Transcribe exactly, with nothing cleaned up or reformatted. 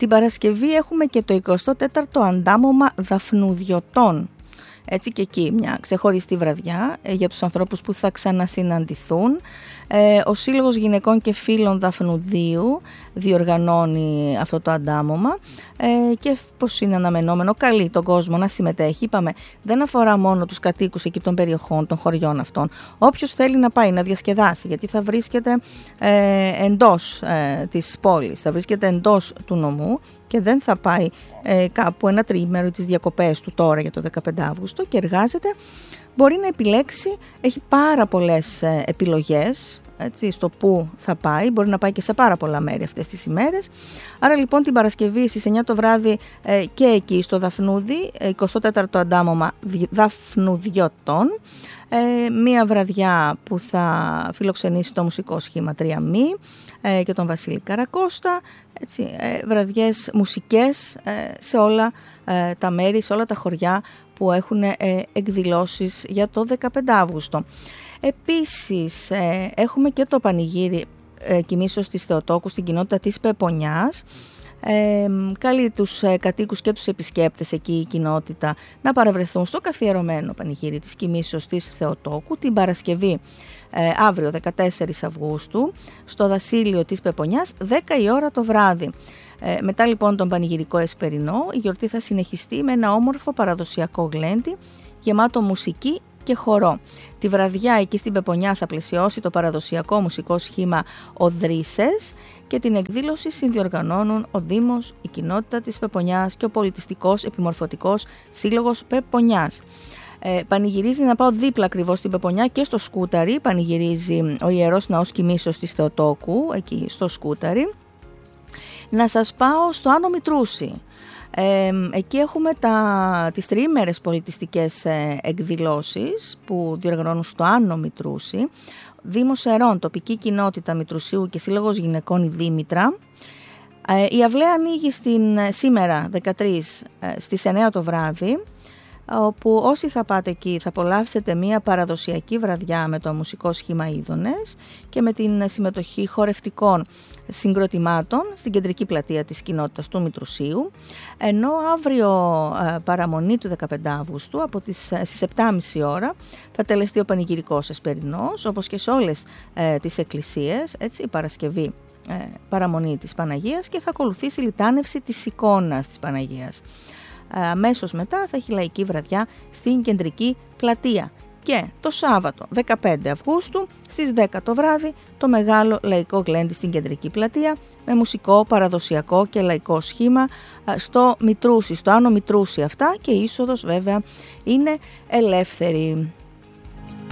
Την Παρασκευή έχουμε και το εικοστό τέταρτο αντάμωμα Δαφνουδιωτών. Έτσι και εκεί μια ξεχωριστή βραδιά ε, για τους ανθρώπους που θα ξανασυναντηθούν. Ε, ο Σύλλογος Γυναικών και Φίλων Δαφνουδίου διοργανώνει αυτό το αντάμωμα ε, και πως είναι αναμενόμενο, καλεί τον κόσμο να συμμετέχει. Είπαμε, δεν αφορά μόνο τους κατοίκους εκεί των περιοχών, των χωριών αυτών. Όποιος θέλει να πάει να διασκεδάσει, γιατί θα βρίσκεται ε, εντός ε, της πόλης, θα βρίσκεται εντός του νομού και δεν θα πάει ε, κάπου ένα τριήμερο τις διακοπές του τώρα για το δεκαπέντε Αυγούστου και εργάζεται, μπορεί να επιλέξει, έχει πάρα πολλές ε, επιλογές έτσι, στο που θα πάει, μπορεί να πάει και σε πάρα πολλά μέρη αυτές τις ημέρες. Άρα λοιπόν την Παρασκευή στις εννιά το βράδυ ε, και εκεί στο Δαφνούδι, εικοστό τέταρτο αντάμωμα Δαφνουδιωτών, ε, μία βραδιά που θα φιλοξενήσει το μουσικό σχήμα τρία μη ε, και τον Βασίλη Καρακώστα, έτσι, ε, βραδιές μουσικές ε, σε όλα ε, τα μέρη, σε όλα τα χωριά που έχουν ε, εκδηλώσεις για το δεκαπέντε Αύγουστο. Επίσης ε, έχουμε και το πανηγύρι ε, κοιμήσεως της Θεοτόκου στην κοινότητα της Πεπονιάς. Ε, καλεί τους ε, κατοίκους και τους επισκέπτες εκεί η κοινότητα να παραβρεθούν στο καθιερωμένο πανηγύρι της κοιμήσεως της Θεοτόκου την Παρασκευή ε, αύριο δεκατέσσερις Αυγούστου στο δασίλειο της Πεπονιάς δέκα η ώρα το βράδυ. Ε, μετά λοιπόν τον πανηγυρικό εσπερινό η γιορτή θα συνεχιστεί με ένα όμορφο παραδοσιακό γλέντι γεμάτο μουσική και χορό. Τη βραδιά εκεί στην Πεπονιά θα πλαισιώσει το παραδοσιακό μουσικό σχήμα Οδρύσες και την εκδήλωση συνδιοργανώνουν ο Δήμος, η κοινότητα της Πεπονιάς και ο πολιτιστικός επιμορφωτικός σύλλογος Πεπονιάς. Ε, πανηγυρίζει, να πάω δίπλα ακριβώς στην Πεπονιά και στο Σκούταρι, πανηγυρίζει ο Ιερός Ναός Κοιμήσεως της Θεοτόκου εκεί στο Σκούταρι. Να σας πάω στο Άνω Μητρούσι. Ε, εκεί έχουμε τα, τις τριήμερες πολιτιστικές ε, εκδηλώσεις που διοργανώνουν στο Άνω Μητρούσι. Δήμος Ερών, τοπική κοινότητα Μητρουσίου και Σύλλογος Γυναικών η Δήμητρα. Ε, η αυλαία ανοίγει στην, σήμερα δεκατρείς ε, στις εννιά το βράδυ, όπου όσοι θα πάτε εκεί θα απολαύσετε μια παραδοσιακή βραδιά με το μουσικό σχήμα Είδονες και με την συμμετοχή χορευτικών συγκροτημάτων στην κεντρική πλατεία της κοινότητας του Μητρουσίου, ενώ αύριο ε, παραμονή του δεκαπέντε Αυγούστου από τις, στις επτά και μισή ώρα θα τελεστεί ο πανηγυρικός εσπερινός, όπως και σε όλες ε, τις εκκλησίες, έτσι, η Παρασκευή ε, παραμονή της Παναγίας και θα ακολουθήσει η λιτάνευση της εικόνας της Παναγίας. Αμέσως μετά θα έχει λαϊκή βραδιά στην κεντρική πλατεία. Και το Σάββατο δεκαπέντε Αυγούστου στις δέκα το βράδυ το μεγάλο λαϊκό γλέντι στην κεντρική πλατεία με μουσικό, παραδοσιακό και λαϊκό σχήμα στο Μητρούσι, στο Άνω Μητρούσι αυτά, και η είσοδος βέβαια είναι ελεύθερη.